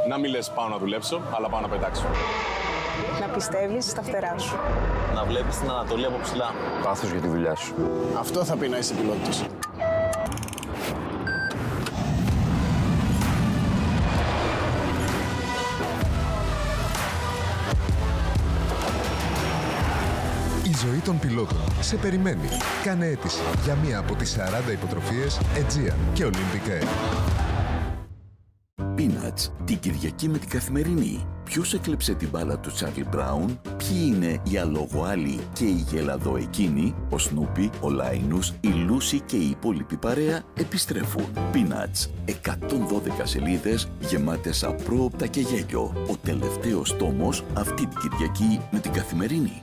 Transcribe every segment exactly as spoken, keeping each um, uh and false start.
Να μην λες πάω να δουλέψω, αλλά πάω να πετάξω. Να πιστεύεις στα φτερά σου. Να βλέπεις την Ανατολή από ψηλά. Πάθος για τη δουλειά σου. Αυτό θα πει να είσαι πιλότος. Η ζωή των πιλότων σε περιμένει. Κάνε αίτηση για μία από τις σαράντα υποτροφίες Aegean και Olympic Air. Peanuts, την Κυριακή με την Καθημερινή. Ποιος έκλεψε την μπάλα του Τσάρλι Μπράουν, ποιοι είναι οι αλογοάλοι και οι γελαδό εκείνοι, ο Σνούπι, ο Λάινους, η Λούση και η υπόλοιπη παρέα επιστρέφουν. Peanuts, εκατόν δώδεκα σελίδες γεμάτες απρόοπτα και γέλιο. Ο τελευταίος τόμος αυτή την Κυριακή με την Καθημερινή.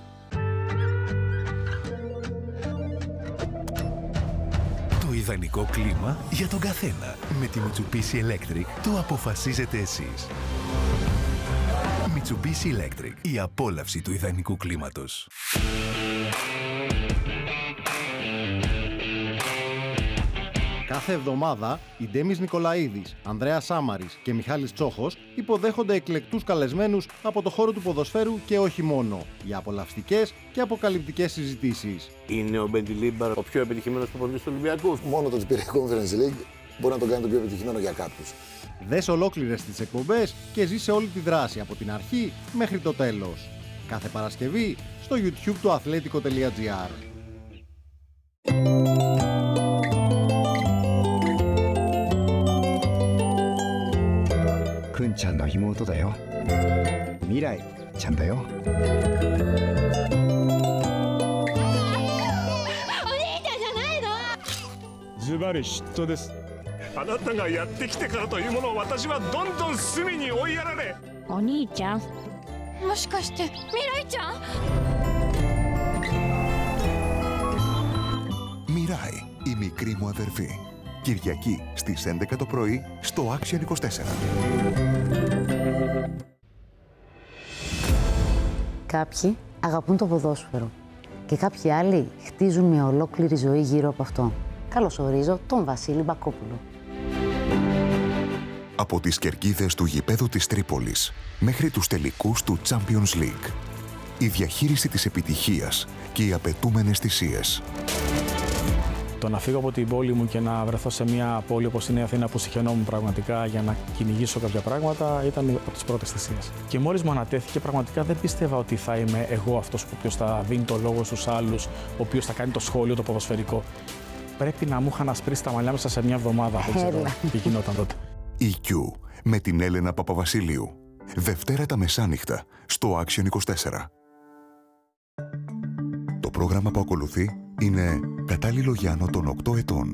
Το ιδανικό κλίμα για τον καθένα. Με τη Mitsubishi Electric το αποφασίζετε εσείς. Mitsubishi Electric. Η απόλαυση του ιδανικού κλίματος. Κάθε εβδομάδα, οι Ντέμις Νικολαίδης, Ανδρέας Σάμαρης και Μιχάλης Τσόχος υποδέχονται εκλεκτούς καλεσμένους από το χώρο του ποδοσφαίρου και όχι μόνο, για απολαυστικές και αποκαλυπτικές συζητήσεις. Είναι ο Μπεντιλίμπαρ ο πιο επιτυχημένος προπονητής του Ολυμπιακού. Μόνο το ότι πήρε Conference League μπορεί να το κάνει το πιο επιτυχημένο για κάποιους. Δες ολόκληρες τις εκπομπές και ζήσε όλη τη δράση από την αρχή μέχρι το τέλος. Κάθε Παρασκευή στο YouTube του αθλέτικο τελεία τζι άρ. Kunちゃんの妹だよ。未来ちゃんだよ。 お兄ちゃんじゃないの。 ズバリ嫉妬です。あなたがやってきてからというものを私はどんどん隅に追いやられ。 お兄ちゃん。もしかして未来ちゃん。 Μιράι, η μικρή μου αδερφή. Κυριακή στις έντεκα το πρωί στο Action είκοσι τέσσερα. Κάποιοι αγαπούν το ποδόσφαιρο και κάποιοι άλλοι χτίζουν μια ολόκληρη ζωή γύρω από αυτό. Καλωσορίζω τον Βασίλη Μπακόπουλο. Από τις κερκίδες του γηπέδου της Τρίπολης μέχρι τους τελικούς του Champions League. Η διαχείριση της επιτυχίας και οι απαιτούμενες θυσίες. Το να φύγω από την πόλη μου και να βρεθώ σε μια πόλη όπως είναι η Αθήνα που συχαινόμουν πραγματικά για να κυνηγήσω κάποια πράγματα ήταν από τις πρώτες θυσίες. Και μόλις μου ανατέθηκε, πραγματικά δεν πίστευα ότι θα είμαι εγώ αυτός που οποίος θα δίνει το λόγο στους άλλους, ο οποίος θα κάνει το σχόλιο, το ποδοσφαιρικό. Πρέπει να μου είχαν ασπρίσει τα μαλλιά μέσα σε μια εβδομάδα. Δεν ξέρω τι γινόταν τότε. Η Q με την Έλενα Παπαβασιλείου. Δευτέρα τα μεσάνυχτα στο Action είκοσι τέσσερα. Το πρόγραμμα που ακολουθεί είναι κατάλληλο για άνω των οκτώ ετών.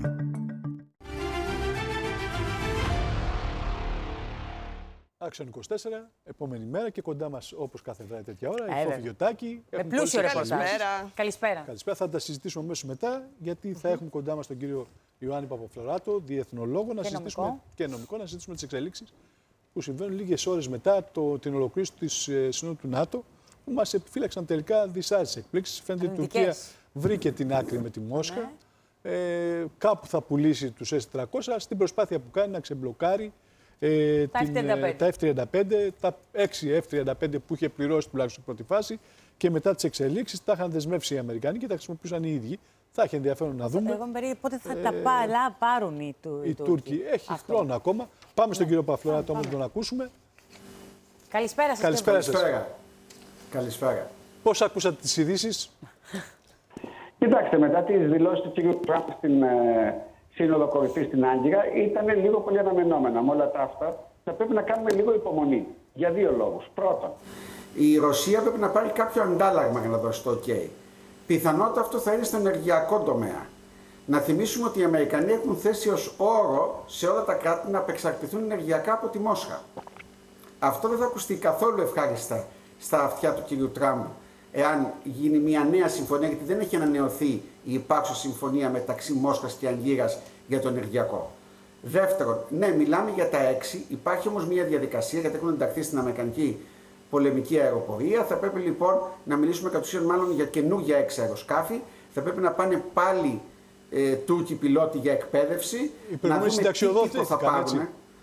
Action είκοσι τέσσερα, επόμενη μέρα και κοντά μας όπως κάθε βράδυ τέτοια ώρα. Ε, η Φόφη Γιωτάκη. Με πλούσιο ρεπορτάζ. Καλησπέρα. Καλησπέρα. Καλησπέρα. Θα τα συζητήσουμε αμέσως μετά, γιατί θα έχουμε κοντά μας τον κύριο Ιωάννη Παπαφλωράτο, διεθνολόγο, να και συζητήσουμε νομικό. και νομικό, να συζητήσουμε τις εξελίξεις που συμβαίνουν λίγες ώρες μετά το, την ολοκλήρωση της ε, Συνόδου του ΝΑΤΟ, που μας επιφύλαξαν τελικά δυσάρεστες εκπλήξεις. Φαίνεται ότι η Τουρκία βρήκε την άκρη με τη Μόσχα. Ναι. Ε, κάπου θα πουλήσει τους ες τριακόσια στην προσπάθεια που κάνει να ξεμπλοκάρει ε, τα, την, F-τριάντα τα εφ τριάντα πέντε, τα έξι εφ τριάντα πέντε που είχε πληρώσει τουλάχιστον στην πρώτη φάση και μετά τις εξελίξεις τα είχαν δεσμεύσει οι Αμερικανοί και τα χρησιμοποιούσαν οι ίδιοι. Θα έχει ενδιαφέρον να δούμε. Εγώ περίπου πότε θα ε, τα πάλα, πάρουν οι, του, οι, οι Τούρκοι. Τούρκοι. Έχει Αυτό. χρόνο ακόμα. Πάμε στον ναι. κύριο Παφλωράτο όμως να τον ακούσουμε. Καλησπέρα σας. Καλησπέρα σας. Καλησπέρα. Καλησπέρα. Πώς ακούσατε τις ειδήσεις? Κοιτάξτε, μετά τις δηλώσεις του κ. Τραμπ στην ε, Σύνοδο Κορυφής στην Άγκυρα, ήταν λίγο πολύ αναμενόμενα. Με όλα τα αυτά, θα πρέπει να κάνουμε λίγο υπομονή. Για δύο λόγους. Πρώτον, η Ρωσία πρέπει να πάρει κάποιο αντάλλαγμα για να δώσει το OK. Πιθανότατα αυτό θα είναι στο ενεργειακό τομέα. Να θυμίσουμε ότι οι Αμερικανοί έχουν θέσει ως όρο σε όλα τα κράτη να απεξαρτηθούν ενεργειακά από τη Μόσχα. Αυτό δεν θα ακουστεί καθόλου ευχάριστα στα αυτιά του κ. Τραμπ, εάν γίνει μια νέα συμφωνία, γιατί δεν έχει ανανεωθεί η υπάρχουσα συμφωνία μεταξύ Μόσχας και Αγκύρας για το ενεργειακό. Δεύτερον, ναι, μιλάμε για τα έξι, υπάρχει όμως μια διαδικασία, γιατί έχουν ενταχθεί στην Αμερικανική πολεμική αεροπορία. Θα πρέπει λοιπόν να μιλήσουμε κατ' ουσίαν μάλλον για καινούργια έξι αεροσκάφη. Θα πρέπει να πάνε πάλι ε, Τούρκοι πιλότοι για εκπαίδευση. Οι προηγούμενοι συνταξιοδότηκαν, θα πάρουν.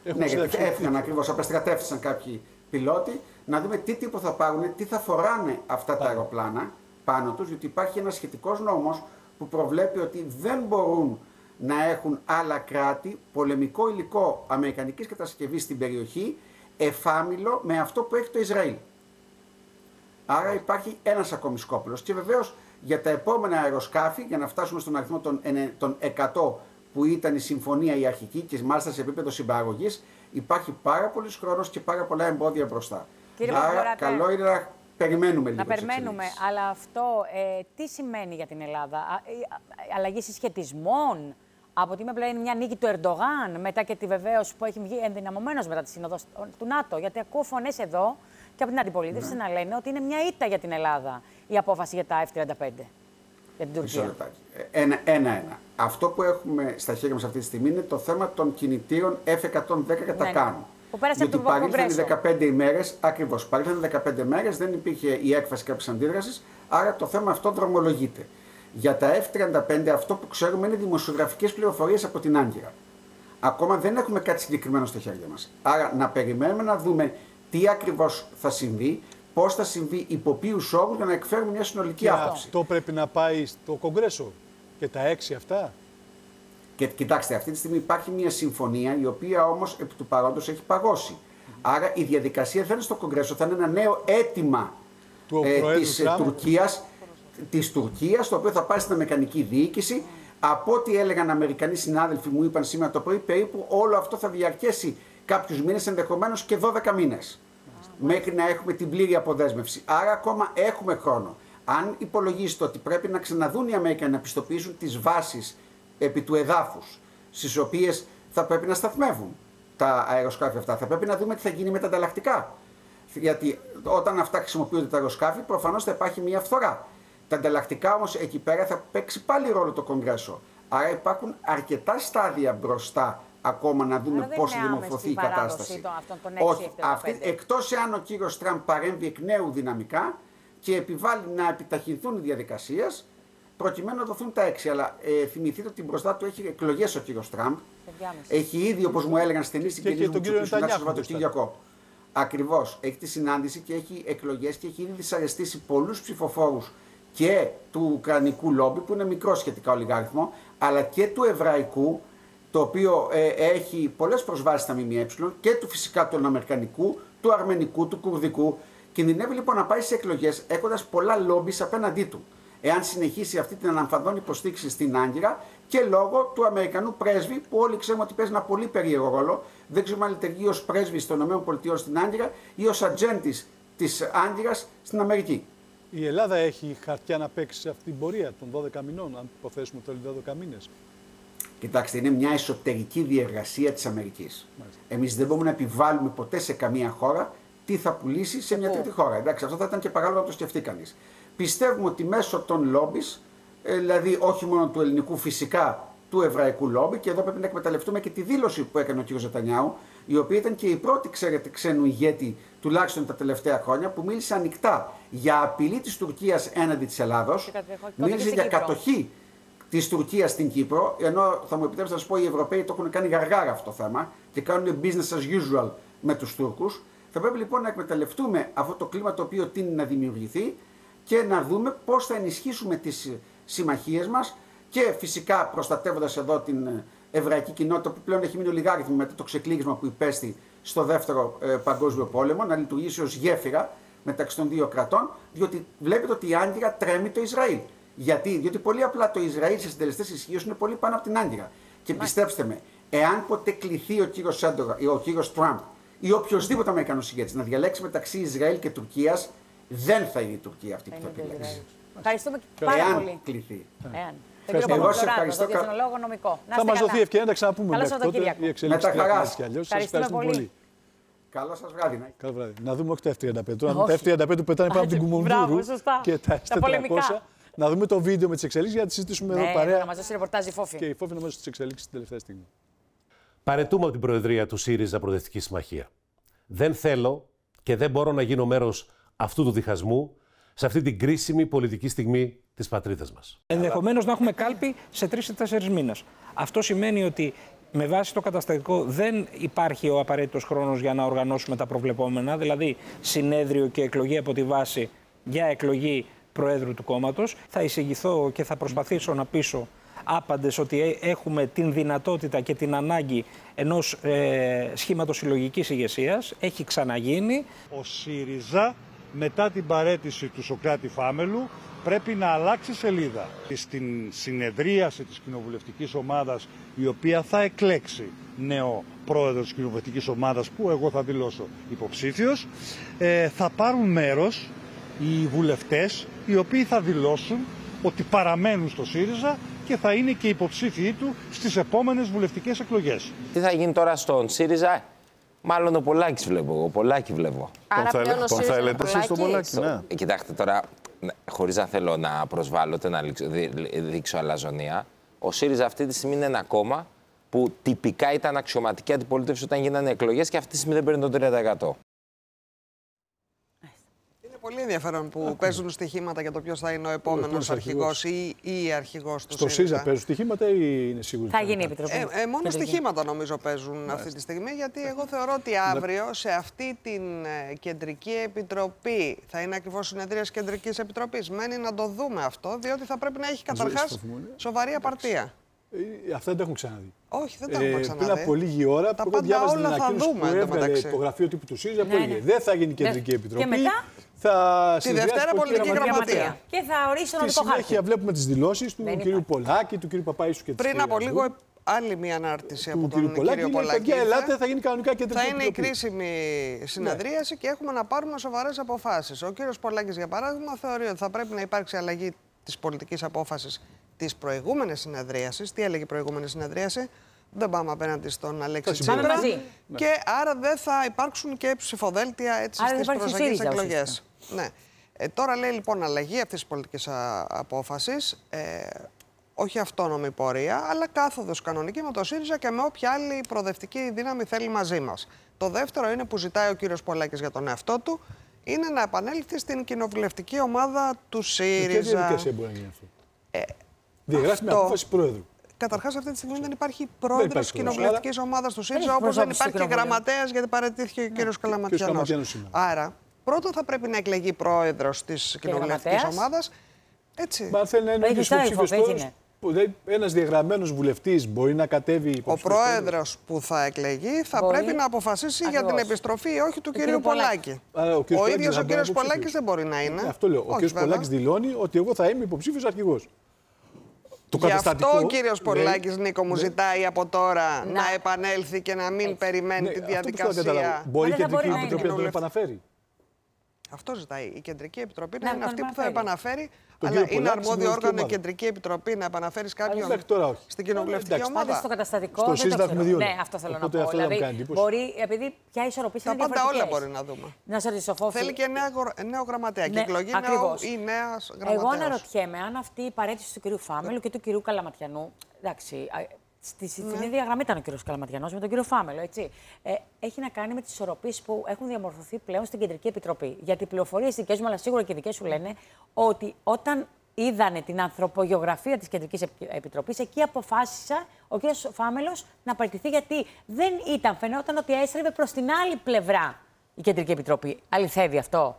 Ναι, γιατί έφυγαν ακριβώς, απεστρατεύτησαν κάποιοι πιλότοι, να δούμε τι τύπο θα πάρουν, τι θα φοράνε αυτά τα αεροπλάνα πάνω τους, γιατί υπάρχει ένας σχετικός νόμος που προβλέπει ότι δεν μπορούν να έχουν άλλα κράτη πολεμικό υλικό αμερικανικής κατασκευής στην περιοχή εφάμιλο με αυτό που έχει το Ισραήλ. Άρα υπάρχει ένας ακόμη σκόπουλος. Και βεβαίως για τα επόμενα αεροσκάφη, για να φτάσουμε στον αριθμό των εκατό που ήταν η συμφωνία η αρχική και μάλιστα σε επίπεδο συμπαραγωγής, υπάρχει πάρα πολύς χρόνος και πάρα πολλά εμπόδια μπροστά. Κύριε Άρα Μαγκοράτε, καλό είναι να περιμένουμε λίγο. Να περιμένουμε, αλλά αυτό ε, τι σημαίνει για την Ελλάδα? Α, ε, αλλαγή συσχετισμών, από τη μία πλευρά είναι μια νίκη του Ερντογάν, μετά και τη βεβαίως που έχει βγει ενδυναμωμένος μετά τη σύνοδο του ΝΑΤΟ. Γιατί ακούω φωνές εδώ και από την αντιπολίτευση ναι. να λένε ότι είναι μια ήττα για την Ελλάδα η απόφαση για τα εφ τριάντα πέντε. Για την Τουρκία. Ένα-ένα. Αυτό που έχουμε στα χέρια μας αυτή τη στιγμή είναι το θέμα των κινητήρων εφ εκατόν δέκα κατά ναι, ναι. Κάνου. Που πέρασε γιατί από το παρήλθαν οι δεκαπέντε ημέρες, ακριβώς, παρήλθαν δεκαπέντε μέρες, δεν υπήρχε η έκφραση κάποιας αντίδρασης, άρα το θέμα αυτό δρομολογείται. Για τα εφ τριάντα πέντε αυτό που ξέρουμε είναι δημοσιογραφικές πληροφορίες από την Άγκυρα. Ακόμα δεν έχουμε κάτι συγκεκριμένο στα χέρια μας. Άρα να περιμένουμε να δούμε τι ακριβώς θα συμβεί, πώς θα συμβεί, υπό ποιους όρους, για να εκφέρουμε μια συνολική άποψη. Αυτό πρέπει να πάει στο Κογκρέσο και τα έξι αυτά. Και κοιτάξτε, αυτή τη στιγμή υπάρχει μια συμφωνία η οποία όμως επί του παρόντος έχει παγώσει. Mm. Άρα η διαδικασία θα είναι στο Κογκρέσο, θα είναι ένα νέο αίτημα ε, της, ε, Τουρκίας, της Τουρκίας, το οποίο θα πάει στην Αμερικανική διοίκηση. Από ό,τι έλεγαν Αμερικανοί συνάδελφοι μου είπαν σήμερα το πρωί, περίπου όλο αυτό θα διαρκέσει κάποιους μήνες, ενδεχομένως και δώδεκα μήνες. Μέχρι να έχουμε την πλήρη αποδέσμευση. Άρα ακόμα έχουμε χρόνο. Αν υπολογίσετε ότι πρέπει να ξαναδούν οι Αμερικανοί να πιστοποιήσουν τις βάσεις επί του εδάφους, στις οποίες θα πρέπει να σταθμεύουν τα αεροσκάφη αυτά, θα πρέπει να δούμε τι θα γίνει με τα ανταλλακτικά. Γιατί όταν αυτά χρησιμοποιούνται τα αεροσκάφη, προφανώς θα υπάρχει μια φθορά. Τα ανταλλακτικά όμως εκεί πέρα θα παίξει πάλι ρόλο το Κογκρέσο. Άρα υπάρχουν αρκετά στάδια μπροστά ακόμα να δούμε πώς θα δημορφωθεί η κατάσταση. Όχι, αυτή, εκτός εάν ο κύριος Τραμπ παρέμβει εκ νέου δυναμικά και επιβάλλει να επιταχυνθούν οι διαδικασίες προκειμένου να δοθούν τα έξι. Αλλά ε, θυμηθείτε ότι μπροστά του έχει εκλογές ο κύριος Τραμπ. Έχει ήδη, όπως μου έλεγαν στενοί συγγενείς μου, του Σαββατοκύριακο. Ακριβώς. Έχει τη συνάντηση και έχει εκλογές και έχει ήδη δυσαρεστήσει πολλούς ψηφοφόρους και του ουκρανικού λόμπι, που είναι μικρό σχετικά ολιγάριθμο, αλλά και του εβραϊκού, το οποίο ε, έχει πολλές προσβάσεις στα ΜΜΕ, και του φυσικά του αμερικανικού, του αρμενικού, του κουρδικού. Κινδυνεύει λοιπόν να πάει σε εκλογές έχοντας πολλά λόμπις απέναντί του, εάν συνεχίσει αυτή την αναμφαδόν υποστήριξη στην Άγκυρα και λόγω του Αμερικανού πρέσβη, που όλοι ξέρουμε ότι παίζει ένα πολύ περίεργο ρόλο. Δεν ξέρουμε αν λειτουργεί ως πρέσβης των ΗΠΑ στην Άγκυρα ή ως ατζέντης της Άγκυρας στην Αμερική. Η Ελλάδα έχει χαρτιά να παίξει σε αυτή την πορεία των δώδεκα μηνών, αν υποθέσουμε τώρα δώδεκα μήνες. Κοιτάξτε, είναι μια εσωτερική διεργασία της Αμερικής. Εμείς δεν μπορούμε να επιβάλλουμε ποτέ σε καμία χώρα τι θα πουλήσει σε μια τρίτη χώρα. Εντάξει, αυτό θα ήταν και παράλογο να το σκεφτεί κανείς. Πιστεύουμε ότι μέσω των λόμπις, δηλαδή όχι μόνο του ελληνικού, φυσικά του εβραϊκού λόμπι, και εδώ πρέπει να εκμεταλλευτούμε και τη δήλωση που έκανε ο κ. Νετανιάχου, η οποία ήταν και η πρώτη, ξέρετε, ξένου ηγέτη, τουλάχιστον τα τελευταία χρόνια, που μίλησε ανοιχτά για απειλή της Τουρκίας έναντι της Ελλάδος, μίλησε για κατοχή της Τουρκίας στην Κύπρο, ενώ θα μου επιτρέψετε να σας πω, οι Ευρωπαίοι το έχουν κάνει γαργάρα αυτό το θέμα και κάνουν business as usual με τους Τούρκους. Θα πρέπει λοιπόν να εκμεταλλευτούμε αυτό το κλίμα το οποίο τείνει να δημιουργηθεί και να δούμε πώς θα ενισχύσουμε τις συμμαχίες μας και φυσικά προστατεύοντας εδώ την εβραϊκή κοινότητα, που πλέον έχει μείνει ολιγάριθμη μετά το ξεκλείδισμα που υπέστη στο δεύτερο ε, παγκόσμιο πόλεμο, να λειτουργήσει ως γέφυρα μεταξύ των δύο κρατών, διότι βλέπετε ότι η Άγκυρα τρέμει το Ισραήλ. Γιατί? Διότι πολύ απλά το Ισραήλ σε συντελεστές ισχύως είναι πολύ πάνω από την Άγκυρα. Και πιστέψτε με, εάν ποτέ κληθεί ο κύριος Σέντογα ή ο κύριος Τραμπ ή οποιοδήποτε Αμερικανός ηγέτης να διαλέξει μεταξύ Ισραήλ και Τουρκίας, δεν θα είναι η Τουρκία αυτή που θα επιλέξει. Ευχαριστούμε πάρα εάν πολύ. Κληθεί. Εάν. Τον κύριο Παπαδοπουλαράτο, τον διεθνολόγο νομικό. Θα μας δοθεί ευκαιρία να τα ξαναπούμε μέχρι τότε. Η εξέλιξη του χαράς. Ευχαριστούμε πολύ. Καλό σας βράδυ. Καλό βράδυ. Να δούμε όχι τα εφ τριάντα πέντε. Τώρα να δούμε τα εφ τριάντα πέντε που πετάνε πάνω από την Κουμουνδούρου και τα ες τετρακόσια. Να δούμε το βίντεο με τις εξελίξεις για να τις συζητήσουμε εδώ παρέα. Να μας δώσει ρεπορτάζ η Φόφη. Και η Φόφη να μας δώσει τις εξελίξεις την τελευταία στιγμή. Παραιτούμε από την Προεδρία του ΣΥΡΙΖΑ Προοδευτική Συμμαχία. Δεν θέλω και δεν μπορώ να γίνω μέρος αυτού του διχασμού σε αυτή την κρίσιμη πολιτική στιγμή της πατρίδας μας. Ενδεχομένως να έχουμε κάλπη σε τρεις ή τέσσερις μήνες. Αυτό σημαίνει ότι Με βάση το καταστατικό δεν υπάρχει ο απαραίτητος χρόνος για να οργανώσουμε τα προβλεπόμενα, δηλαδή συνέδριο και εκλογή από τη βάση για εκλογή Προέδρου του κόμματος. Θα εισηγηθώ και θα προσπαθήσω να πείσω άπαντες ότι έχουμε την δυνατότητα και την ανάγκη ενός ε, σχήματος συλλογικής ηγεσίας. Έχει ξαναγίνει. Ο ΣΥΡΙΖΑ μετά την παραίτηση του Σωκράτη Φάμελου πρέπει να αλλάξει σελίδα. Στην συνεδρίαση της κοινοβουλευτικής ομάδας, η οποία θα εκλέξει νέο πρόεδρο της κοινοβουλευτικής ομάδας, που εγώ θα δηλώσω υποψήφιος, ε, θα πάρουν μέρος οι βουλευτές οι οποίοι θα δηλώσουν ότι παραμένουν στο ΣΥΡΙΖΑ και θα είναι και υποψήφιοι του στις επόμενες βουλευτικές εκλογές. Τι θα γίνει τώρα στον ΣΥΡΙΖΑ? Μάλλον ο Πολάκης βλέπω εγώ. Πολάκη βλέπω. Άρα πλέον ο ΣΥΡΙΖΑ είναι Πολάκης. Πολάκη, ναι. Κοιτάξτε τώρα, χωρίς να θέλω να προσβάλλω, να δείξω αλαζονία, ο ΣΥΡΙΖΑ αυτή τη στιγμή είναι ένα κόμμα που τυπικά ήταν αξιωματική αντιπολίτευση όταν γίνανε εκλογές και αυτή τη στιγμή δεν παίρνει το τρία τοις εκατό. Πολύ ενδιαφέρον που Άκουμα. παίζουν στοιχήματα για το ποιος θα είναι ο επόμενος αρχηγός ή η αρχηγός του Στο ΣΥΡΙΖΑ παίζουν στοιχήματα ή είναι σίγουροι? Θα γίνει η Επιτροπή. Ε, ε, μόνο στοιχήματα νομίζω παίζουν Μάλιστα. αυτή τη στιγμή, γιατί εγώ θεωρώ ότι αύριο σε αυτή την ε, κεντρική επιτροπή θα είναι ακριβώς συνεδρίας κεντρικής επιτροπής. Μένει να το δούμε αυτό, διότι θα πρέπει να έχει καταρχάς σοβαρή απαρτία. Ε, αυτά δεν τα έχουν ξαναδεί. Όχι, δεν τα έχουμε ξαναδεί. Πριν από λίγη ώρα τα που διάβαζα την ανακοίνωση που έβγαλε το γραφείο τύπου του ΣΥΡΙΖΑ, που έλεγε δεν θα γίνει κεντρική επιτροπή. Και μετά, θα τη Δευτέρα πολιτική γραμματεία. Και θα ορίσει τον οδικό χάρτη. Στη συνέχεια βλέπουμε τις δηλώσεις του κ. Πολάκη, του κ. Παπαΐσου και της Πριν από λίγο άλλη μία ανάρτηση από τον κύριο Πολάκη. Για ελάτε, θα γίνει κανονικά κεντρική επιτροπή. Θα είναι η κρίσιμη συνεδρίαση ναι. και έχουμε να πάρουμε σοβαρές αποφάσεις. Ο κύριος Πολάκης, για παράδειγμα, θεωρεί ότι θα πρέπει να υπάρξει αλλαγή της πολιτικής απόφασης της προηγούμενης συνεδρίασης. Τι έλεγε η προηγούμενη συνεδρίαση? Δεν πάμε απέναντι στον Αλέξη Τσίπρα. Και άρα δεν θα υπάρξουν και ψηφοδέλτια έτσι στις προσεχείς εκλογές. Ναι. Ε, τώρα λέει λοιπόν αλλαγή αυτής της πολιτικής απόφασης. Ε, όχι αυτόνομη πορεία, αλλά κάθοδος κανονική με το ΣΥΡΙΖΑ και με όποια άλλη προοδευτική δύναμη θέλει μαζί μας. Το δεύτερο είναι που ζητάει ο κύριος Πολάκης για τον εαυτό του, είναι να επανέλθει στην κοινοβουλευτική ομάδα του ΣΥΡΙΖΑ. Ποια διαδικασία μπορεί να γίνει αυτό? Ε, Διαγράφει με απόφαση πρόεδρου. Καταρχάς, αυτή τη στιγμή δεν υπάρχει πρόεδρος της κοινοβουλευτικής ομάδας του ΣΥΡΙΖΑ, όπως δεν υπάρχει και γραμματέας, γιατί παραιτήθηκε ο κύριος Καλαματιανός. Άρα, πρώτον θα πρέπει να εκλεγεί πρόεδρος της κοινοβουλευτικής ομάδας. Έτσι. Μα θέλει να είναι ο ίδιος υποψήφιος πρόεδρος. Ένας διαγραμμένος βουλευτής μπορεί να κατέβει υποψήφιος. Ο πρόεδρος που θα εκλεγεί θα μπορεί. πρέπει να αποφασίσει Ακριβώς. για την επιστροφή ή όχι του κ. Πολάκη. Άρα, ο, ο ίδιος ο κ. Πολάκης δεν μπορεί να είναι. Ε, αυτό λέω. Ο κ. Πολάκης δηλώνει ότι εγώ θα είμαι υποψήφιος αρχηγός. Γι' αυτό ο κύριος Πολάκης, Νίκο, μου ζητάει από τώρα να επανέλθει και να μην περιμένει τη διαδικασία. Μπορεί η Κεντρική Επιτροπή να τον επαναφέρει. Αυτό ζητάει. Η Κεντρική Επιτροπή να είναι αυτή που θα επαναφέρει. Αλλά είναι αρμόδιο όργανο η Κεντρική Επιτροπή να επαναφέρει κάποιον στην κοινοβουλευτική ομάδα. Στο καταστατικό δεν το ξέρω. Ναι, αυτό θέλω να πω. Δηλαδή, μπορεί, επειδή πια ισορροπήσει είναι διαφορετικές. Τα πάντα όλα μπορεί να δούμε. Να σε ρωτήσω, Φόφη. Θέλει και νέο γραμματέα. Και εκλογή ή νέα γραμματέα. Εγώ αναρωτιέμαι αν αυτή η παρέτηση του κ. Φάμελου και του κ. Καλαματιανού. Εντάξει. Στη στην ναι. ίδια γραμμή ήταν ο κ. Καλαματιανός με τον κ. Φάμελο, έτσι. Ε, έχει να κάνει με τις ισορροπίες που έχουν διαμορφωθεί πλέον στην Κεντρική Επιτροπή. Γιατί οι πληροφορίες δικές μου, αλλά σίγουρα και δικές σου λένε ότι όταν είδανε την ανθρωπογεωγραφία της Κεντρικής Επιτροπής, εκεί αποφάσισα ο κ. Φάμελος να παραιτηθεί, γιατί δεν ήταν, φαινόταν ότι έστρεβε προς την άλλη πλευρά η Κεντρική Επιτροπή. Αληθεύει αυτό?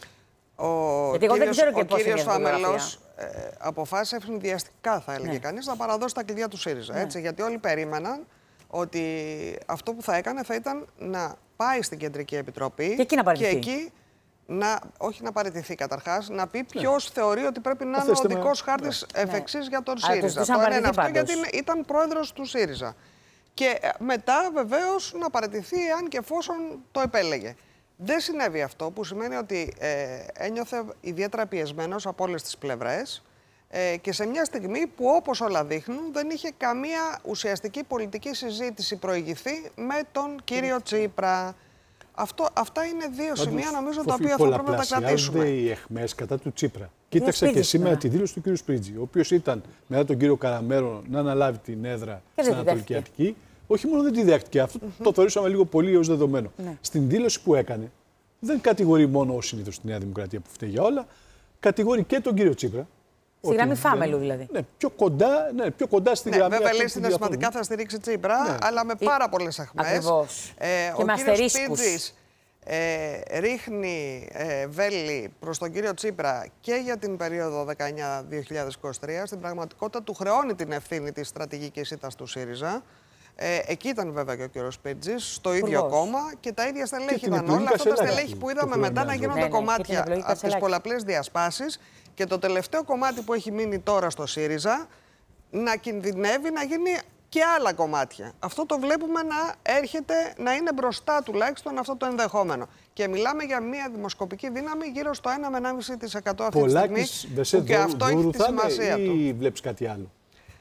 Ο γιατί εγώ δεν ξέρω και πώς είναι η Φάμελος ε, αποφάσισε ευνηδιαστικά, θα έλεγε ναι. κανείς, να παραδώσει τα κλειδιά του ΣΥΡΙΖΑ. Ναι. Έτσι, γιατί όλοι περίμεναν ότι αυτό που θα έκανε θα ήταν να πάει στην Κεντρική Επιτροπή και εκεί να παραιτηθεί. Και εκεί να, όχι να παραιτηθεί καταρχάς, να πει ποιος ναι. θεωρεί ότι πρέπει να είναι ο οδικός χάρτης ναι. εφ' εξής ναι. για τον ΣΥΡΙΖα. Το ένα είναι αυτό, γιατί ήταν πρόεδρος του ΣΥΡΙΖΑ. Και μετά βεβαίως να παραιτηθεί αν και εφόσον το επέλεγε. Δεν συνέβη αυτό, που σημαίνει ότι ε, ένιωθε ιδιαίτερα πιεσμένος από όλες τις πλευρές ε, και σε μια στιγμή που, όπως όλα δείχνουν, δεν είχε καμία ουσιαστική πολιτική συζήτηση προηγηθεί με τον κύριο Τσίπρα. Αυτό, αυτά είναι δύο Πάντως, σημεία, νομίζω, τα οποία θα πρέπει να τα κρατήσουμε. Οι αιχμές κατά του Τσίπρα. Κοίταξα και σήμερα τη δήλωση του κύριου Σπρίτζη, ο οποίος ήταν μετά τον κύριο Καραμέρο να αναλάβει την έδρα στην Ανατολική Αττική. Όχι μόνο δεν τη δέχτηκε, αυτό mm-hmm. το θεωρήσαμε λίγο πολύ ως δεδομένο. Ναι. Στην δήλωση που έκανε, δεν κατηγορεί μόνο ως συνήθως τη Νέα Δημοκρατία που φταίει για όλα, κατηγορεί και τον κύριο Τσίπρα Στη γραμμή δεν... Φάμελου δηλαδή. Ναι, πιο κοντά, ναι, πιο κοντά στη ναι, γραμμή. Βέβαια λέει συναισθηματικά θα στηρίξει Τσίπρα, ναι. αλλά με πάρα πολλές αχμές. Ακριβώς. Ε, και ο με κύριος Σπίτζης ε, ρίχνει ε, βέλη προς τον κύριο Τσίπρα και για την περίοδο δεκαεννιά δύο χιλιάδες είκοσι τρία. Στην πραγματικότητα του χρεώνει την ευθύνη της στρατηγικής ήττας του ΣΥΡΙΖΑ. Ε, εκεί ήταν βέβαια και ο κύριος Σπίτζης, στο ίδιο κόμμα και τα ίδια στελέχη ήταν όλα. Αυτά τα στελέχη που είδαμε μετά να γίνονται ναι, ναι, κομμάτια από τις πολλαπλές διασπάσεις. Και το τελευταίο κομμάτι που έχει μείνει τώρα στο ΣΥΡΙΖΑ να κινδυνεύει να γίνει και άλλα κομμάτια. Αυτό το βλέπουμε να έρχεται να είναι μπροστά τουλάχιστον αυτό το ενδεχόμενο. Και μιλάμε για μια δημοσκοπική δύναμη γύρω στο ένα με ένα κόμμα πέντε τοις εκατό αυτή τη στιγμή. Που και αυτό έχει τη σημασία του. Ή βλέπεις κάτι άλλο?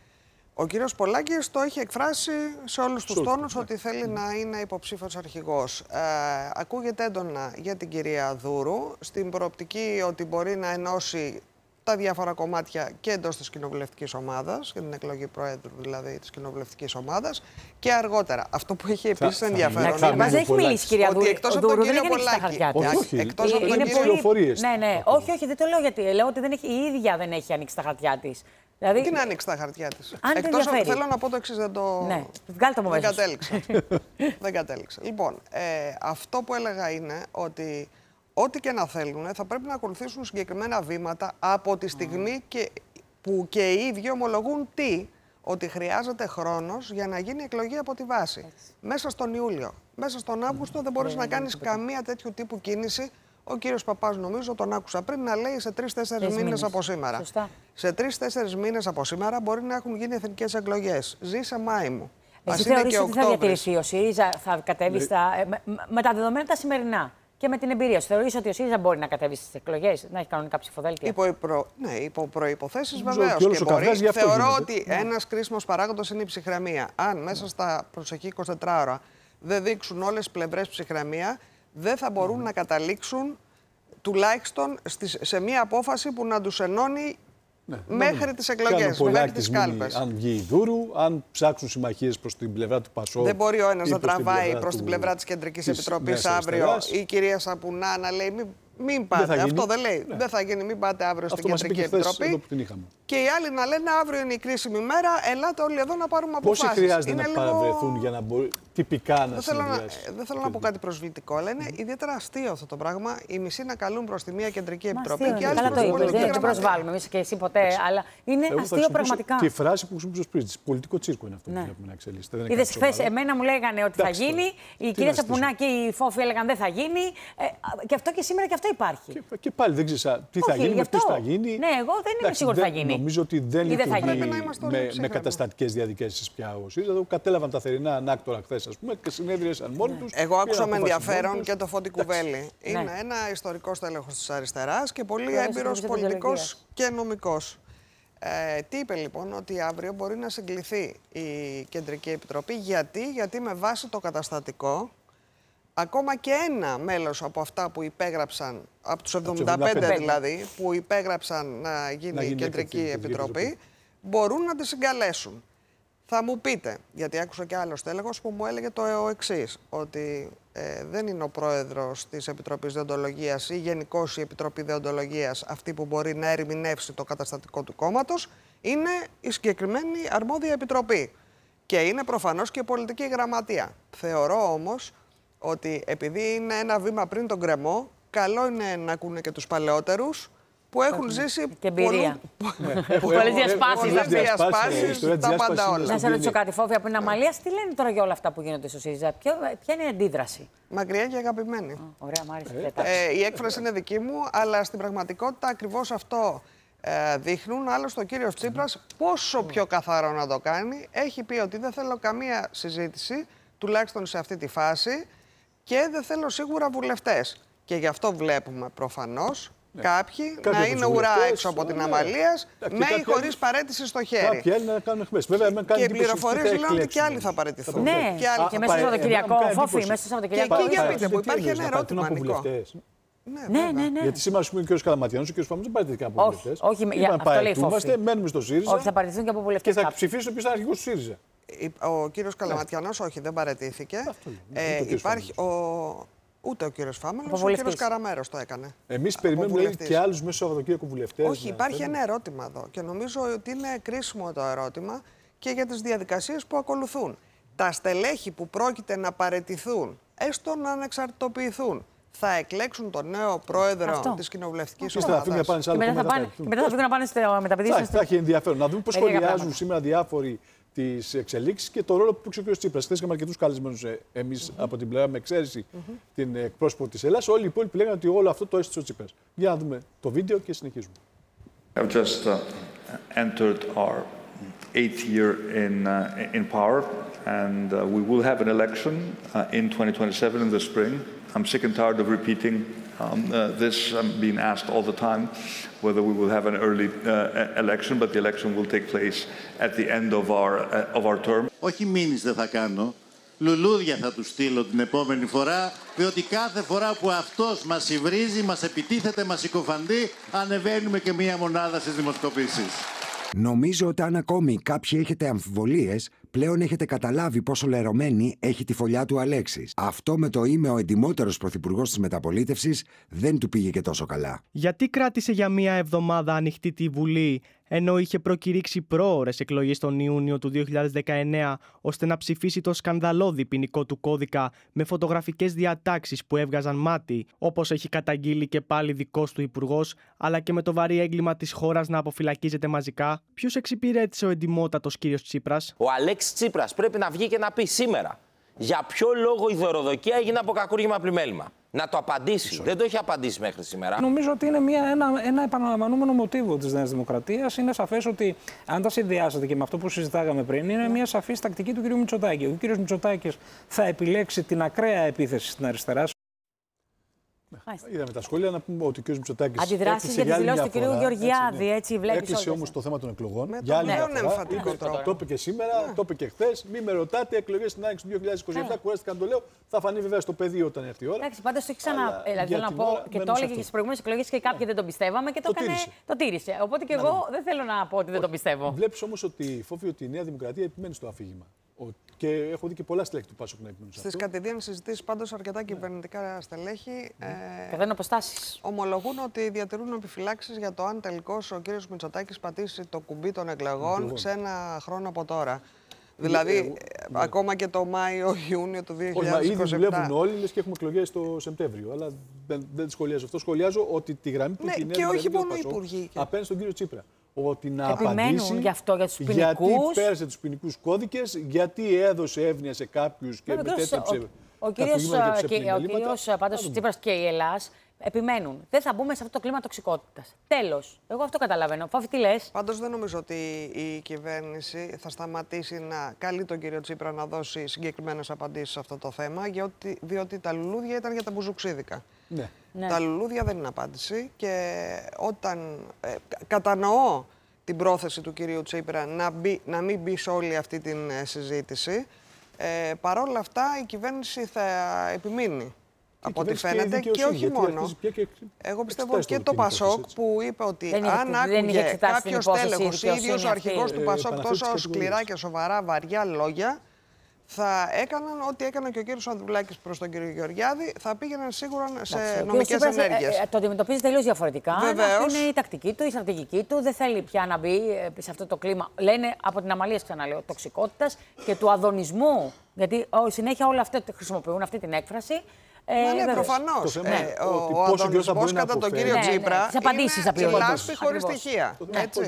Ο κύριος Πολάκης το έχει εκφράσει σε όλους τους τόνους ότι θέλει να είναι υποψήφιος αρχηγός. Ε, ακούγεται έντονα για την κυρία Δούρου, στην προοπτική ότι μπορεί να ενώσει τα διάφορα κομμάτια και εντός της κοινοβουλευτικής ομάδας, για την εκλογή προέδρου δηλαδή της κοινοβουλευτικής ομάδας, και αργότερα. Αυτό που έχει επίσης ενδιαφέρον. Μας έχει μιλήσει η κυρία Δούρου. Εκτός από τον κύριο Πολάκη. Εκτός από τον κύριο. Ναι, ναι. Όχι, όχι, δεν το λέω γιατί. Λέω ότι δεν έχει, η ίδια δεν έχει ανοίξει τα χαρτιά της. Δηλαδή... Τι να ανοίξει τα χαρτιά της. Εκτός ότι θέλω να πω το εξής, δεν το. Ναι, βγάλτε το δεν κατέληξα. δεν κατέληξα. Λοιπόν, ε, αυτό που έλεγα είναι ότι ό,τι και να θέλουν θα πρέπει να ακολουθήσουν συγκεκριμένα βήματα από τη στιγμή και, που και οι ίδιοι ομολογούν τι, ότι χρειάζεται χρόνος για να γίνει εκλογή από τη βάση. Έτσι. Μέσα στον Ιούλιο, μέσα στον Αύγουστο δεν μπορείς να κάνεις καμία τέτοιου τύπου κίνηση. Ο κύριος Παπάς, νομίζω, τον άκουσα πριν να λέει σε τρεις-τέσσερις μήνες από σήμερα. Σωστά. Σε τρεις-τέσσερις μήνες από σήμερα μπορεί να έχουν γίνει εθνικές εκλογές. Ζει σε Μάη μου. Εσύ θεωρείς ότι θα διατηρηθεί ο ΣΥΡΙΖΑ, θα κατέβει στα, με, με τα δεδομένα τα σημερινά και με την εμπειρία σου? Θεωρείς ότι ο ΣΥΡΙΖΑ μπορεί να κατέβει στις εκλογές, να έχει κανονικά ψηφοδέλτια? Υπό, προ... ναι, υπό προϋποθέσεις βεβαίως. Και, και μπορεί. Θεωρώ ότι ναι. ένας κρίσιμος παράγοντος είναι η ψυχραιμία. Αν μέσα ναι. στα προσεχή είκοσι τέσσερις ώρα δεν δείξουν όλες τις πλευρές ψυχραιμία, δεν θα μπορούν mm. να καταλήξουν τουλάχιστον στις, σε μία απόφαση που να τους ενώνει ναι, μέχρι ναι, τις εκλογές, μέχρι τις κάλπες. Αν βγει η Δούρου, αν ψάξουν συμμαχίες προς την πλευρά του Πασόκ. Δεν μπορεί ο ένας να τραβάει προς την πλευρά της Κεντρικής Επιτροπής αύριο η κυρία Σαπουνά να λέει μην, μην πάτε. Δεν Αυτό δεν λέει. Ναι. Δεν θα γίνει, μην πάτε αύριο στην Κεντρική Επιτροπή. Και οι άλλοι να λένε αύριο είναι η κρίσιμη μέρα, ελάτε όλοι εδώ να πάρουμε αποφάσεις. Πόσοι χρειάζεται είναι να λίγο... παραβρεθούν για να μπορεί τυπικά να συνδυάσει? Δεν θέλω να πω κάτι προσβλητικό, αλλά είναι ιδιαίτερα αστείο αυτό το πράγμα. Οι μισοί να καλούν προς τη μία Κεντρική Επιτροπή και άλλοι προς την πολιτική. Δεν προσβάλλουμε εμείς και εσύ ποτέ, αλλά είναι αστείο πραγματικά. Και η φράση που χρησιμοποιούσε ο Σπίτζης, πολιτικό τσίρκο είναι αυτό που βλέπουμε να εξελίσσεται. Είδες χθες, εμένα μου λέγανε ότι θα γίνει, η κυρία Σαπουνά και η Φόφη έλεγαν δεν θα γίνει. Και αυτό και σήμερα και αυτό υπάρχει. Και πάλι δεν ξέρεις τι θα γίνει, με ποιους θα γίνει. Ναι, εγώ δεν είμαι σίγουρη ότι θα γίνει. Νομίζω ότι δεν λειτουργεί με καταστατικές διαδικασίες πια ο ΣΥΡΙΖΑ. Κατέλαβαν τα θερινά ανάκτορα χθες, ας πούμε, και συνέδριασαν μόνοι τους. Εγώ άκουσα με ενδιαφέρον και το Φώτη Κουβέλη. Είναι ένα ιστορικό στέλεχος της αριστεράς και πολύ έμπειρος πολιτικός και νομικός. Ε, τι είπε λοιπόν? Ότι αύριο μπορεί να συγκληθεί η Κεντρική Επιτροπή. Γιατί, Γιατί με βάση το καταστατικό, ακόμα και ένα μέλος από αυτά που υπέγραψαν, από τους εβδομήντα πέντε δηλαδή, που υπέγραψαν να γίνει, να γίνει η Κεντρική Επιτροπή, Επιτροπή, μπορούν να τη συγκαλέσουν. Θα μου πείτε, γιατί άκουσα και άλλο τέλεχος που μου έλεγε το εξής, ότι ε, δεν είναι ο πρόεδρος της Επιτροπής Δεοντολογίας ή γενικώς η Επιτροπή Δεοντολογίας αυτή που μπορεί να ερμηνεύσει το καταστατικό του κόμματος, είναι η συγκεκριμένη αρμόδια επιτροπή. Και είναι προφανώς και η πολιτική γραμματεία. Θεωρώ όμως ότι επειδή είναι ένα βήμα πριν τον κρεμό, καλό είναι να ακούνε και τους παλαιότερους που έχουν ζήσει και εμπειρία. Πολλές διασπάσεις, τα πάντα όλα. Να σε ρωτήσω κάτι, Φόβια, από την Αμαλίας, τι λένε τώρα για όλα αυτά που γίνονται στο ΣΥΡΙΖΑ? Ποια είναι η αντίδραση? Μακριά και αγαπημένη. Ωραία, μ' άρεσε. Η έκφραση είναι δική μου, αλλά στην πραγματικότητα ακριβώς αυτό δείχνουν. Άλλωστε ο κύριος Τσίπρας, πόσο πιο καθαρό να το κάνει, έχει πει ότι δεν θέλω καμία συζήτηση, τουλάχιστον σε αυτή τη φάση, και δεν θέλω σίγουρα βουλευτές. Και γι' αυτό βλέπουμε προφανώς ναι. κάποιοι να είναι ουρά έξω από την Αμαλίας, με ή χωρίς παραίτηση στο χέρι. Κάποιοι άλλοι να κάνουν χμές. Βέβαια, και οι πληροφορίες λένε ότι και άλλοι θα παραιτηθούν. Ναι, και, άλλοι. και μέσα στο Σαββατοκυριακό, Φόφη, μέσα στο Σαββατοκυριακό. Και εκεί για πείτε που υπάρχει ένα ερώτημα, Νικό. Ναι, ναι, ναι. Γιατί σήμερα, α πούμε, ο κ. Καλαματιανός και ο κ. Φαμούζος δεν παραιτηθήκαν από βουλευτές. Όχι, όχι, αυτό λέει η Φόφη. Μένουμε στο ΣΥΡΙΖΑ. Όχι, θα παραιτηθούν και από βουλευτές. Και θα ψηφίσουν ποιος θα είναι αρχηγός του ΣΥΡΙΖΑ. Ο κύριος Καλαματιανός, όχι, δεν παραιτήθηκε. Ε, υπάρχει ο, Ούτε ο κύριος Φάμελος, ο κύριος Καραμέρος το έκανε. Εμείς περιμένουμε λέει, και άλλους μέσα στο Σαββατοκύριακο βουλευτές. Όχι, υπάρχει ένα ερώτημα εδώ και νομίζω ότι είναι κρίσιμο το ερώτημα και για τις διαδικασίες που ακολουθούν. Τα στελέχη που πρόκειται να παραιτηθούν, έστω να ανεξαρτητοποιηθούν, θα εκλέξουν τον νέο πρόεδρο της κοινοβουλευτικής ομάδας. Και μετά θα φύγουν να πάνε στο μεταπηδήσιο. Θα έχει ενδιαφέρον να δούμε πώς σχολιάζουν σήμερα διάφοροι τις εξελίξεις και το ρόλο που παίξει ο κ. Τσίπρας. Χθες είχαμε αρκετούς καλεσμένους εμείς mm-hmm. από την πλευρά, με εξαίρεση mm-hmm. την εκπρόσωπο της Ελλάδας. Όλοι οι υπόλοιποι λέγανε ότι όλο αυτό το έστησε ο Τσίπρας. Για να δούμε το βίντεο και συνεχίζουμε. I've just uh, entered our eighth year in uh, in power, and uh, we will have an election uh, in twenty twenty-seven in the spring. I'm sick and tired of repeating um, uh, this. I'm being asked all the time whether we will have an early uh, election, but the election will take place at the end of our uh, of our term. Όχι μήνυς δεν θα κάνω. Λουλούδια θα του στείλω την επόμενη φορά, διότι κάθε φορά που αυτός μας υβρίζει, μας επιτίθεται, μας συκοφαντεί, ανεβαίνουμε και μία μονάδα στις δημοσκοπήσεις. Νομίζω ότι αν ακόμη κάποιοι έχετε αμφιβολίες, πλέον έχετε καταλάβει πόσο λερωμένη έχει τη φωλιά του Αλέξης. Αυτό με το είμαι ο εντιμότερος πρωθυπουργός της μεταπολίτευσης δεν του πήγε και τόσο καλά. Γιατί κράτησε για μία εβδομάδα ανοιχτή τη Βουλή, ενώ είχε προκηρύξει πρόωρες εκλογές τον Ιούνιο του δύο χιλιάδες δεκαεννέα, ώστε να ψηφίσει το σκανδαλώδη ποινικό του κώδικα με φωτογραφικές διατάξεις που έβγαζαν μάτι, όπως έχει καταγγείλει και πάλι δικός του υπουργός, αλλά και με το βαρύ έγκλημα της χώρας να αποφυλακίζεται μαζικά? Ποιος εξυπηρέτησε ο εντιμότατος κύριος Τσίπρας? Ο Αλέξης Τσίπρας πρέπει να βγει και να πει σήμερα για ποιο λόγο η δωροδοκία έγινε από κακούργημα πλημέλημα. Να το απαντήσει. Δεν το έχει απαντήσει μέχρι σήμερα. Νομίζω ότι είναι μια, ένα, ένα επαναλαμβανόμενο μοτίβο της Νέας Δημοκρατίας. Είναι σαφές ότι, αν τα συνδυάσετε και με αυτό που συζητάγαμε πριν, είναι μια σαφής τακτική του κ. Μητσοτάκη. Ο κ. Μητσοτάκης θα επιλέξει την ακραία επίθεση στην αριστερά. Είδαμε τα σχόλια να πούμε ότι ο κ. Μητσοτάκης αντιδράσεις για τις δηλώσεις του κ. Γεωργιάδη. Έτσι, βλέπεις. Έκλεισε όμως το θέμα των εκλογών. Με για τον άλλη νέο εμφαντικό τρόπο. Το είπε και σήμερα, ναι. το είπε και χθες. Μην με ρωτάτε, εκλογές στην Άνοιξη του δύο χιλιάδες είκοσι επτά. Yeah. Κουράστηκα να το λέω. Θα φανεί βέβαια στο πεδίο όταν έρθει η ώρα. Εντάξει, πάντως το έχει ξανά. Δηλαδή, θέλω να πω και το έλεγε και στις προηγούμενες εκλογές και κάποιοι δεν τον πιστεύαμε και το, το, έκανε, το τήρησε. Οπότε και εγώ δεν θέλω να πω ότι δεν τον πιστεύω. Βλέπεις όμως ότι φόβει ότι η Νέα Δημοκρατία επιμένει στο αφήγημα. Και έχω δει και πολλά στελέχη του Πάσοκ να εκμείνουν. Στις κατηδίαν συζητήσεις, πάντως, αρκετά κυβερνητικά στελέχη ε, αποστάσεις. ομολογούν ότι διατηρούν επιφυλάξεις για το αν τελικώς ο κύριος Μητσοτάκης πατήσει το κουμπί των εκλογών σε ένα χρόνο από τώρα. Δηλαδή, ε, ε, ακόμα και το Μάιο-Ιούνιο του δύο χιλιάδες είκοσι επτά. Ήδη δουλεύουν όλοι, λες και έχουμε εκλογές το Σεπτέμβριο. Αλλά δεν, δεν σχολιάζω αυτό. Σχολιάζω ότι τη γραμμή που ναι, και όχι μόνο οι υπουργοί. Απέναντι στον κύριο Τσίπρα. Ότι να επιμένουν απαντήσει γι' αυτό, για τους ποινικούς. Γιατί πέρασε τους ποινικούς κώδικες, γιατί έδωσε εύνοια σε κάποιους και μετέτρεψε. Ο, ο κύριος, και, ο κύριος πάντως Τσίπρας και η Ελλάς επιμένουν. Δεν θα μπούμε σε αυτό το κλίμα τοξικότητας. Τέλος. Εγώ αυτό καταλαβαίνω. Φόφη, τι λες? Πάντως δεν νομίζω ότι η κυβέρνηση θα σταματήσει να καλεί τον κύριο Τσίπρα να δώσει συγκεκριμένες απαντήσεις σε αυτό το θέμα, διότι, διότι τα λουλούδια ήταν για τα μπουζουξίδικα. Ναι. Ναι. Τα λουλούδια δεν είναι απάντηση και όταν ε, κατανοώ την πρόθεση του κυρίου Τσίπρα να, μπει, να μην μπει σε όλη αυτή την ε, συζήτηση, ε, παρόλα αυτά η κυβέρνηση θα επιμείνει. Από ό,τι φαίνεται και, και όχι μόνο. Και εγώ πιστεύω και το Πασόκ που είπε ότι δεν αν άκουγε κάποιος τέλεχος ή ίδιος ο αρχηγός του Πασόκ τόσο σκληρά και σοβαρά βαριά λόγια, θα έκαναν ό,τι έκανε και ο κύριος Ανδρουλάκης προς τον κύριο Γεωργιάδη, θα πήγαιναν σίγουρα σε νομικές ενέργειες. Ε, ε, το αντιμετωπίζει τελείως διαφορετικά. Βεβαίως. Αυτή είναι η τακτική του, η στρατηγική του. Δεν θέλει πια να μπει σε αυτό το κλίμα. Λένε από την αμαλία, ξαναλέω, τοξικότητας και του αδωνισμού. Γιατί ο, συνέχεια όλα αυτά χρησιμοποιούν αυτή την έκφραση. Ε, ναι, προφανώς. Ε, ναι. Ο, ο αδωνισμός κατά τον κύριο Τσίπρα ναι, ναι. είναι λάσπη χωρίς στοιχεία.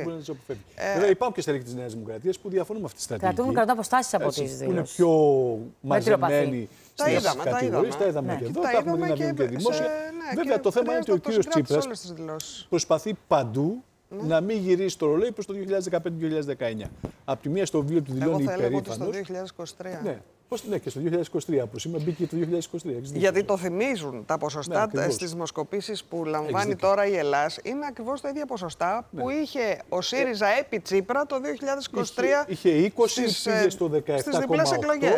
Βέβαια υπάρχουν και στελέχοι της Νέας Δημοκρατίας που διαφωνούν με αυτή τη στρατηγική. Κρατούν κρατά αποστάσεις από τις δηλώσεις. Που είναι πιο μαζεμένοι στις κατηγορίες. Τα είδαμε και εδώ, τα έχουμε δει να βγουν και δημόσια. Βέβαια το θέμα είναι ότι ο κύριος Τσίπρας προσπαθεί παντού να μην γυρίσει το ρολόι προς το δύο χιλιάδες δεκαπέντε δύο χιλιάδες δεκαεννιά. Από τη μία στο βιβλίο του δηλώνει υπερήφανος. Εγώ θα έλεγα ότι στο δύο χιλιάδες είκοσι τρία. Ναι. Πώς, ναι, και στο δύο χιλιάδες είκοσι τρία, που σήμερα μπήκε το δύο χιλιάδες είκοσι τρία. Γιατί το θυμίζουν τα ποσοστά ναι, στις δημοσκοπήσεις που λαμβάνει τώρα η Ελλάς. Είναι ακριβώς τα ίδια ποσοστά ναι. που είχε ο ΣΥΡΙΖΑ επί Τσίπρα το δύο χιλιάδες είκοσι τρία είχε, είχε είκοσι, στις, πήγε στο δεκαεπτά κόμμα οκτώ. Στις διπλές εκλογές.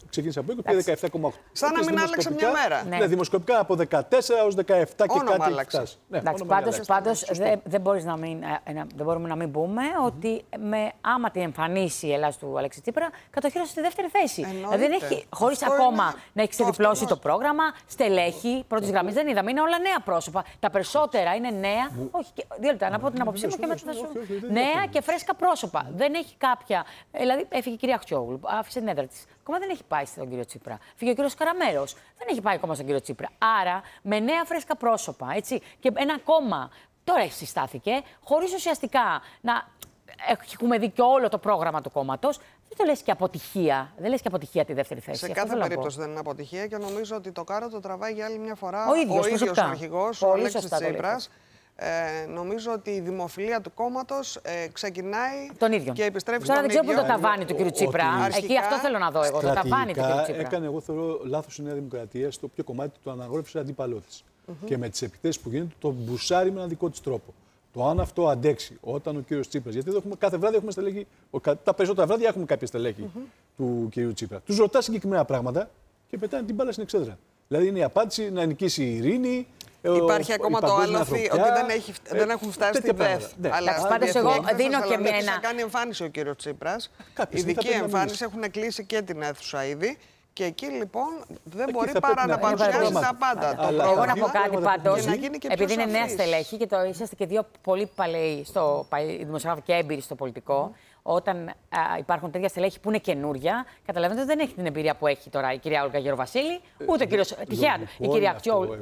ξεκίνησε από είκοσι, πήγε δεκαεπτά κόμμα οκτώ. Σαν να μην άλλαξε μια μέρα. Ναι, δημοσκοπικά από δεκατέσσερα έως δεκαεπτά και όνομα κάτι άλλαξε. φτάσει. Ναι, εντάξει, πάντως, πάντως δεν, δεν, μπορείς να μην, ε, δεν μπορούμε να μην πούμε mm-hmm. ότι με, άμα την εμφανίσει η Ελλάδα του Αλέξη Τσίπρα, κατοχύρωσε στη δεύτερη θέση. Δεν έχει, χωρίς ακόμα είναι... να έχει ξεδιπλώσει το πρόγραμμα, στελέχη πρώτης γραμμής δεν είδαμε. Είναι όλα νέα πρόσωπα. Τα περισσότερα είναι νέα. Όχι, δύο λεπτά, να πω την άποψή μου και μετά θα σου. Νέα και φρέσκα πρόσωπα. Δεν έχει κάποια. Δηλαδή, έφυγε η κυρία Αχτσιόγλου, άφησε την έδρα της. Ακόμα δεν έχει πάει στον κύριο Τσίπρα. Φύγε ο κύριος Καραμέρος. Δεν έχει πάει ακόμα στον κύριο Τσίπρα. Άρα, με νέα φρέσκα πρόσωπα, έτσι, και ένα κόμμα τώρα συστάθηκε, χωρίς ουσιαστικά να έχουμε δει και όλο το πρόγραμμα του κόμματος. Δεν το λες και αποτυχία. Δεν λες και αποτυχία τη δεύτερη θέση. Σε κάθε περίπτωση δεν είναι αποτυχία και νομίζω ότι το κάρο το τραβάει για άλλη μια φορά ο ίδιος, ο, ίδιος ο αρχηγός, ο Αλέξης Τσίπρας. Ε, νομίζω ότι η δημοφιλία του κόμματος ε, ξεκινάει τον ίδιο. Και επιστρέφει Τώρα στον δεν ξέρω ίδιο. πού το ταβάνι του κ. Τσίπρα. Αρχικά, εκεί αυτό θέλω να δω εγώ. Το ταβάνι του κ. Τσίπρα. Έκανε, εγώ θεωρώ, λάθος η Νέα Δημοκρατία στο ποιο κομμάτι του αναγνώρισε αντίπαλό της. Mm-hmm. Και με τις επιθέσεις που γίνονται τον μπουσάρει με έναν δικό της τρόπο. Το αν αυτό αντέξει όταν ο κύριος Τσίπρας. Γιατί εδώ έχουμε, κάθε βράδυ έχουμε στελέχη. Τα περισσότερα βράδια έχουμε κάποια στελέχη mm-hmm. του κύριου Τσίπρα. Τους ρωτά συγκεκριμένα πράγματα και πετάνε την μπάλα στην εξέδρα. Δηλαδή είναι η απάντηση να νικήσει η ειρήνη. Υπάρχει ακόμα το άλοθη ότι δεν, έχει, ε, δεν έχουν φτάσει στη ΔΕΘ. Ναι. Αλλά πάντως εγώ δίνω και μια. Θα κάνει εμφάνιση ο κύριος Τσίπρας. Ειδική εμφάνιση, έχουν κλείσει και την αίθουσα ήδη. Και εκεί λοιπόν δεν εκεί μπορεί παρά να, να παρουσιάσει τα πάντα. Εγώ να πω κάτι πάντως, επειδή είναι νέα στελέχη και το είσαστε και δύο πολύ παλαιοί στο δημοσιογράφοι και έμπειροι στο πολιτικό. Mm. Όταν α, υπάρχουν τέτοια στελέχη που είναι καινούρια, καταλαβαίνετε ότι δεν έχει την εμπειρία που έχει τώρα η κυρία Όλγα Γεροβασίλη, ούτε ο κύριο. Τυχαία, η κυρία Αχτσιόγλου.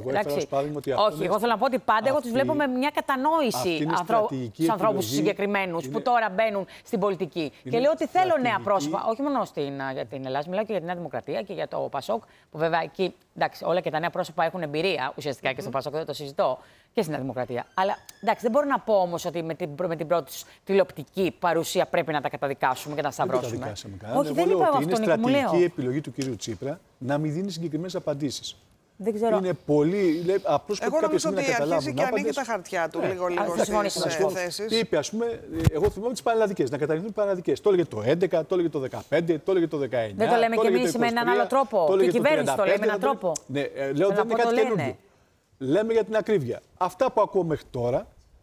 Όχι, εγώ θέλω να πω ότι πάντα εγώ του βλέπω με μια κατανόηση στου ανθρώπου συγκεκριμένου που τώρα μπαίνουν στην πολιτική. Και λέω ότι θέλω νέα πρόσωπα, όχι μόνο για την Ελλάδα, μιλάω και για τη Νέα Δημοκρατία και για το Πασόκ, που βέβαια εκεί εντάξει, όλα και τα νέα πρόσωπα έχουν εμπειρία ουσιαστικά και στο Πασόκ, δεν το συζητώ. Και στην Δημοκρατία. Αλλά εντάξει, δεν μπορώ να πω όμως ότι με την, με την πρώτη τηλεοπτική παρουσία πρέπει να τα καταδικάσουμε και να σταυρώσουμε. Όχι, δεν είπα αυτό. Είναι στρατηγική επιλογή του κυρίου Τσίπρα να μην δίνει συγκεκριμένες απαντήσεις. Δεν ξέρω. Είναι πολύ. Απλώς εγώ νομίζω ότι αρχίζει και ανοίγει τα χαρτιά του λίγο-λίγο στις θέσεις. Τι είπε, ας πούμε, εγώ θυμάμαι τις πανελλαδικές, να καταργηθούν οι πανελλαδικές. Το έλεγε το έντεκα, το έλεγε το δεκαπέντε, το έλεγε το δεκαεννιά. Δεν το λέμε κι εμείς με έναν άλλο τρόπο. Και η κυβέρνηση το λέει με έναν τρόπο. Ναι, λέω δεν είναι κάτι καινούργιο. Λέμε για την ακρίβεια. Αυτά που ακούω μέχρι τώρα,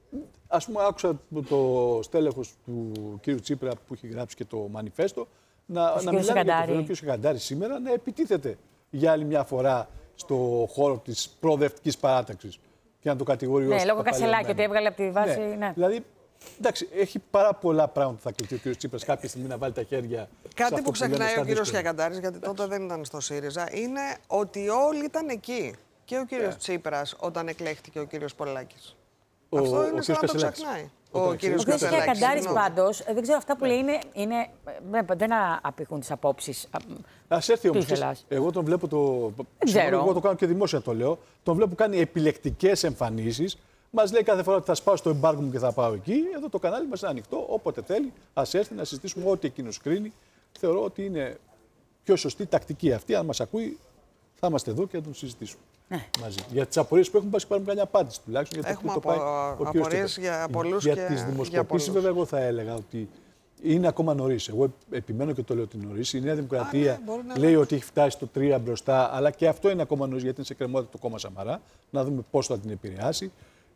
ας πούμε, άκουσα το στέλεχος του κ. Τσίπρα που έχει γράψει και το μανιφέστο να, να μιλάει για τον κ. Σεκαντάρη σήμερα να επιτίθεται για άλλη μια φορά στο χώρο της προοδευτικής παράταξης και να το κατηγορεί ως. Ναι, λόγω Κασελάκη, ότι έβγαλε από τη βάση. Ναι. Ναι. Δηλαδή, εντάξει, έχει πάρα πολλά πράγματα που θα κληθεί ο κ. Τσίπρας κάποια στιγμή να βάλει τα χέρια. Κάτι που ξεχνάει ο κ. Σεκαντάρης, γιατί τότε δεν ήταν στο ΣΥΡΙΖΑ, είναι ότι όλοι ήταν εκεί. Και ο κύριος yeah. Τσίπρας όταν εκλέχθηκε ο κύριος Πολάκης. Ο, Αυτό ο, είναι ο σαν να το ξεχνάει. Ο, ο κύριος Κασελάκης πάντως, δεν ξέρω αυτά που λέει είναι, είναι δεν απηχούν τις απόψεις. Ας έρθει όμως. Εγώ τον βλέπω το. Ξέρω. Εγώ το κάνω και δημόσια το λέω. Τον βλέπω κάνει επιλεκτικές εμφανίσεις. Μας λέει κάθε φορά ότι θα σπάω στο εμπάργκο μου και θα πάω εκεί. Εδώ το κανάλι μας είναι ανοιχτό. Όποτε θέλει, ας έρθει να συζητήσουμε ό,τι εκείνος κρίνει. Θεωρώ ότι είναι πιο σωστή τακτική αυτή. Αν μας ακούει, θα είμαστε εδώ και θα τον συζητήσουμε. Ναι. Μαζί. Για τις απορίες που έχουμε πάει, πάρουμε μια απάντηση τουλάχιστον. Για έχουμε το απο... απορίες για πολλούς για και τις δημοσκοπήσεις, βέβαια, εγώ θα έλεγα ότι είναι ακόμα νωρίς. Εγώ επιμένω και το λέω ότι νωρίς. Η Νέα Δημοκρατία Α, ναι, λέει ότι έχει φτάσει στο τρία μπροστά, αλλά και αυτό είναι ακόμα νωρίς γιατί είναι σε κρεμότητα το κόμμα Σαμαρά. Να δούμε πώς θα την επηρεάσει.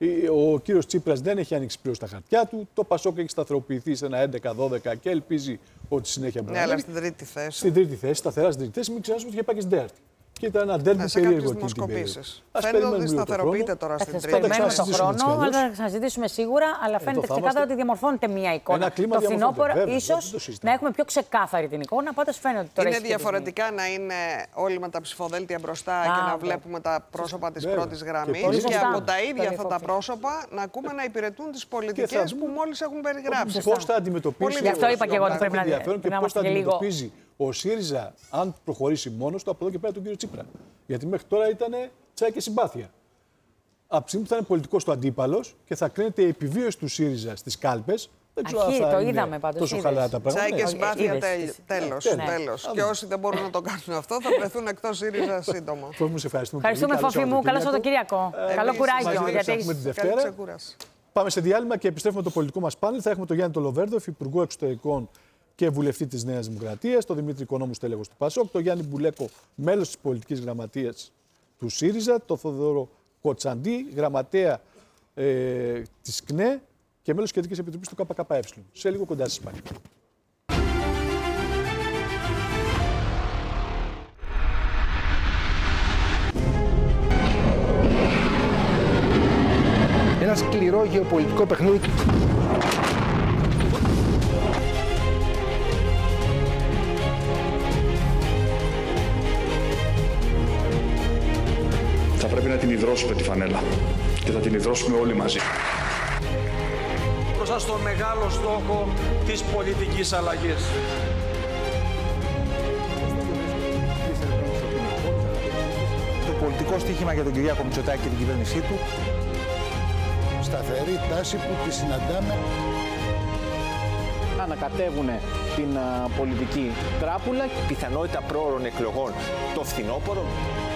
Ο κύριος Τσίπρας δεν έχει ανοίξει πλήρως τα χαρτιά του. Το Πασόκ έχει σταθεροποιηθεί σε ένα έντεκα δώδεκα και ελπίζει ότι συνέχεια μπορεί να είναι. Ναι, αλλά στην τρίτη θέση. Στην τρίτη θέση, σταθερά στην τρίτη θέση, μην ξεχάσουμε ότι είχε πάει και στην τέταρτη. Και ήταν ένα ντέρμπι περίεργο εκείνη την περίοδο. Φαίνεται ότι σταθεροποιείται τώρα στην τρίτη. Θα περιμένουμε τον χρόνο, αλλά θα ξαναζητήσουμε σίγουρα. Αλλά φαίνεται ξεκάθαρα ότι διαμορφώνεται μια εικόνα. Το φθινόπωρο ίσως να έχουμε πιο ξεκάθαρη την εικόνα. Πάντως φαίνεται ότι τώρα είναι διαφορετικά να είναι όλοι με τα ψηφοδέλτια μπροστά και να βλέπουμε τα πρόσωπα της πρώτης γραμμής και από τα ίδια αυτά τα πρόσωπα να ακούμε να υπηρετούν τις πολιτικές που μόλις έχουν περιγράψει. Πώς θα αντιμετωπίσει. Γι' αυτό είπα και εγώ ότι πρέπει να είμαστε και λίγο. Ο ΣΥΡΙΖΑ, αν προχωρήσει μόνος του, από εδώ και πέρα τον κύριο Τσίπρα. Γιατί μέχρι τώρα ήταν τσάι και συμπάθεια. Από τη στιγμή που θα είναι πολιτικός του αντίπαλος και θα κρίνεται η επιβίωση του ΣΥΡΙΖΑ στις κάλπες. Δεν ξέρω αν θα το είναι είδαμε πάντως. Τόσο χαλαρά τα πράγματα. Τσάι και συμπάθεια τέλος. τέλος. Και όσοι δεν μπορούν να το κάνουν αυτό θα βρεθούν εκτός ΣΥΡΙΖΑ σύντομα. Ευχαριστούμε, Φωφή μου. Καλό Σαββατοκύριακο. Καλό κουράγιο. Γιατί Πάμε σε διάλειμμα και επιστρέφουμε το πολιτικό μας πάνελ. Θα έχουμε τον Γιάννη Λοβέρδοφ, Υπουργό Εξωτερικών και βουλευτή της Νέας Δημοκρατίας, τον Δημήτρη Οικονόμου, στέλεχος του ΠΑΣΟΚ, τον Γιάννη Μπουλέκο, μέλος της πολιτικής γραμματείας του ΣΥΡΙΖΑ, τον Θοδωρό Κοτσαντή, γραμματέα ε, της ΚΝΕ και μέλος της Κεντρικής Επιτροπής του ΚΚΕ. Σε λίγο κοντά σας πάλι. Ένα σκληρό γεωπολιτικό παιχνίδι. Θα πρέπει να την υδρώσουμε τη φανέλα και θα την υδρώσουμε όλοι μαζί. Μπροστά στο μεγάλο στόχο της πολιτικής αλλαγής. Το πολιτικό στοίχημα για τον Κυριάκο Μητσοτάκη και την κυβέρνησή του. Σταθερή τάση που τη συναντάμε. Ανακατεύουν την α, πολιτική τράπουλα. Πιθανότητα πρόωρων εκλογών το φθινόπωρο.